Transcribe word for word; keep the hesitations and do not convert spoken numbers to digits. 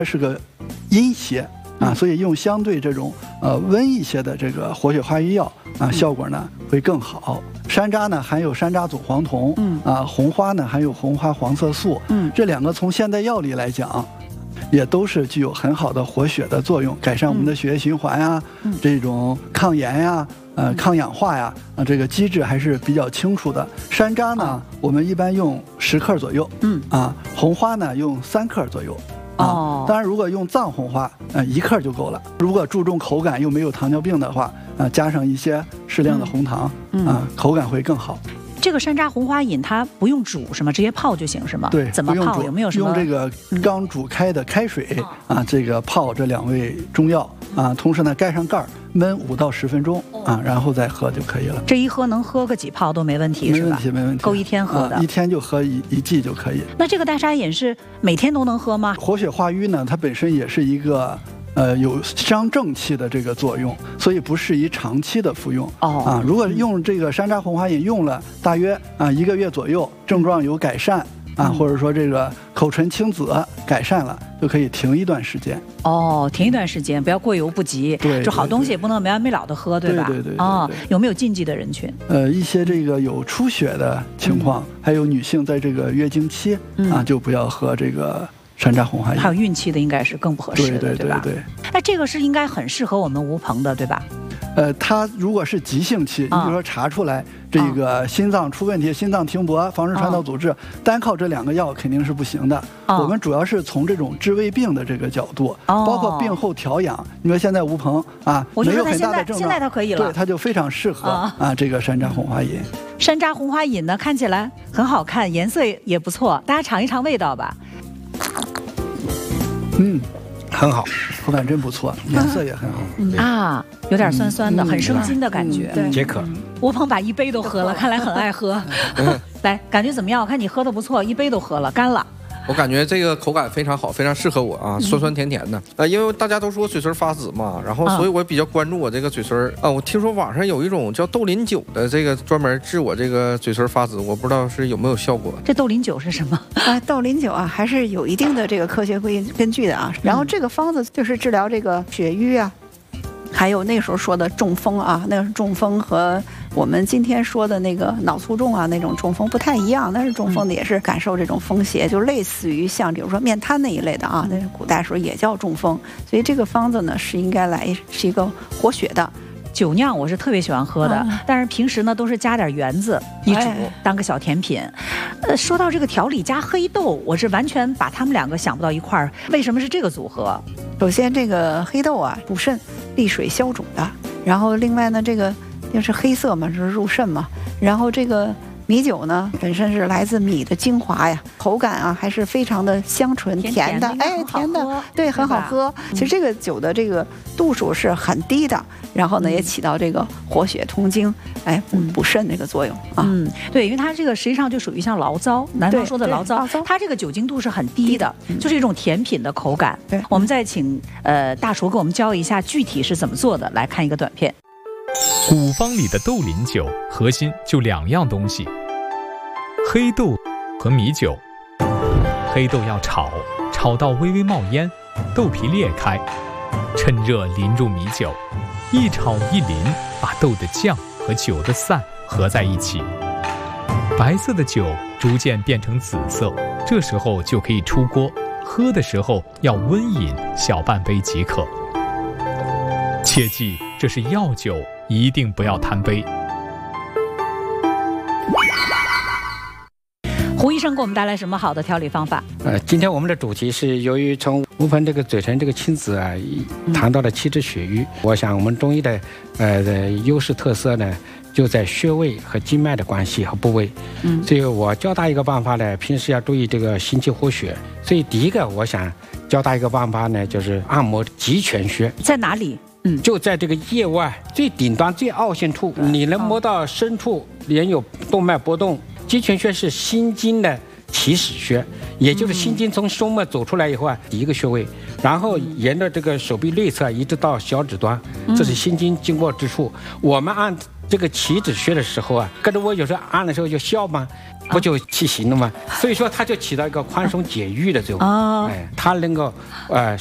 是个阴邪啊，所以用相对这种呃温一些的这个活血化瘀药啊，效果呢会更好。山楂呢含有山楂左黄酮，嗯啊，红花呢含有红花黄色素，嗯，这两个从现代药理来讲，也都是具有很好的活血的作用，改善我们的血液循环呀、嗯，这种抗炎呀。呃，抗氧化呀，啊，这个机制还是比较清楚的。山楂呢，哦、我们一般用十克左右，嗯，啊，红花呢用三克左右，啊，哦、当然如果用藏红花，呃，一克就够了。如果注重口感又没有糖尿病的话，啊，加上一些适量的红糖，嗯、啊，口感会更好。 这个山楂红花饮它不用煮是吗？直接泡就行是吗？ 对， 怎么泡？有没有什么？ 用这个刚煮开的开水、嗯、啊，这个泡这两味中药啊，同时呢盖上盖儿。焖五到十分钟啊，然后再喝就可以了。 这一喝能喝个几泡都没问题， 没问题，没问题， 够一天喝的， 啊、一天就喝一一剂就可以。 那这个大沙饮是每天都能喝吗？ 活血化瘀呢，它本身也是一个呃有伤正气的这个作用，所以不适宜长期的服用。哦啊，如果用这个山楂红花饮用了大约啊一个月左右，症状有改善。啊，或者说这个口唇青紫改善了，就可以停一段时间。 哦，停一段时间，不要过犹不及。 对， 这好东西也不能没完没了的喝，对吧？ 对对 对, 对, 对。 哦，有没有禁忌的人群？ 呃，一些这个有出血的情况，嗯、还有女性在这个月经期、嗯、啊，就不要喝这个山楂红花饮。 还有孕期的应该是更不合适的， 对对 对, 对吧？ 对。那这个是应该很适合我们吴鹏的，对吧？ 呃，它如果是急性期，你比如说查出来这个心脏出问题，心脏停泊、房室传导阻滞，单靠这两个药肯定是不行的。我们主要是从这种治胃病的这个角度，包括病后调养。你说现在吴鹏啊，没有很大的症状， 现在他可以了， 对，他就非常适合啊这个山楂红花饮。 山楂红花饮呢，看起来很好看，颜色也不错，大家尝一尝味道吧。 嗯。 很好， 口感真不错，颜色也很好、 嗯、啊，有点酸酸的，嗯、很生津的感觉。 对、嗯，解渴。 吴鹏把一杯都喝了，看来很爱喝。来，感觉怎么样？我看你喝的不错，一杯都喝了，干了。 我感觉这个口感非常好，非常适合我啊，酸酸甜甜的。呃，因为大家都说嘴唇发紫嘛，然后所以我比较关注我这个嘴唇啊。我听说网上有一种叫豆林酒的，这个专门治我这个嘴唇发紫，我不知道是有没有效果。 这豆林酒是什么啊？豆林酒啊，还是有一定的这个科学根据的啊。然后这个方子就是治疗这个血瘀啊。还有那时候说的中风啊，那个中风和我们今天说的那个脑卒中啊那种中风不太一样，但是中风的也是感受这种风邪，就类似于像比如说面瘫那一类的啊，那是古代时候也叫中风，所以这个方子呢是应该来是一个活血的。 酒酿我是特别喜欢喝的，嗯、但是平时呢都是加点圆子一煮、哎、当个小甜品。呃，说到这个调理加黑豆，我是完全把他们两个想不到一块儿。为什么是这个组合？ 首先这个黑豆啊补肾利水消肿的，然后另外呢这个就是黑色嘛，就是入肾嘛，然后这个。米酒呢，本身是来自米的精华呀，口感啊还是非常的香醇甜的，哎，甜的，对，很好喝。其实这个酒的这个度数是很低的，然后呢也起到这个活血通经，哎，补补肾这个作用啊。 嗯，对，因为它这个实际上就属于像醪糟，南方说的醪糟，它这个酒精度是很低的，就是一种甜品的口感。对，我们再请呃大厨给我们教一下具体是怎么做的，来看一个短片。 古方里的豆林酒核心就两样东西，黑豆和米酒。黑豆要炒，炒到微微冒烟，豆皮裂开，趁热淋入米酒，一炒一淋，把豆的酱和酒的散合在一起，白色的酒逐渐变成紫色，这时候就可以出锅，喝的时候要温饮小半杯即可。切记，这是药酒，一定不要贪杯。 胡医生给我们带来什么好的调理方法？ 呃，今天我们的主题是由于从吴鹏这个嘴唇这个青紫啊，谈到了气滞血瘀，嗯、我想我们中医的呃的优势特色呢，就在穴位和经脉的关系和部位。嗯，所以我教大家一个办法呢，平时要注意这个心气活血。所以第一个，我想教大家一个办法呢，就是按摩极泉穴。 在哪里？嗯， 就在这个腋外最顶端最凹陷处，你能摸到深处连有动脉波动。极泉穴是心经的起始穴，也就是心经从胸脉走出来以后啊，第一个穴位，然后沿着这个手臂内侧一直到小指端，这是心经经过之处。我们按这个起止穴的时候啊，跟着我有时候按的时候就笑嘛， 不就起形了吗？所以说它就起到一个宽松解郁的作用。哦，哎，它能够呃